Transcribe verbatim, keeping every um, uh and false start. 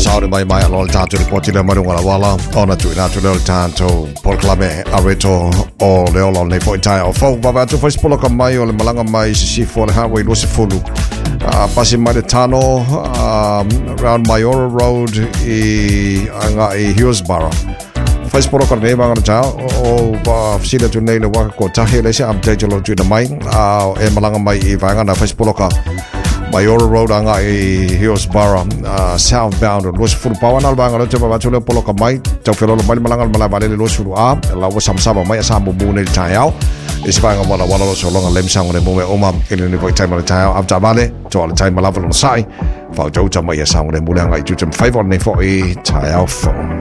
saudi mai mai lo tanto di potile ma wala wala ona tu na tu lo tanto proclame areto o le lo nei foi tai o fo va tu foi spolo ka mai o le malanga mai si fo le highway lo se fulu pasi mai de tano around Mayora Road i anga i Hillsborough fai spolo ka nei manga ta o va sila tu nei le wa ko tahe le se update lo tu na mai e malanga mai i va nga fai spolo ka Mayora Road anga i Hillsborough uh, southbound lo se fulu pawan al banga lo te va tu le polo ka mai tau felo lo mai malanga mala vale lo se fulu a la wa sam sama mai sa mo mu nei tai au e se vanga wala wala lo so longa lem sang le mo me oma ele ni voi tai mala tai au apta vale to al tai mala lo sai fa tau ta mai sang le mu le anga i tu tem five on nei fo i tai au phone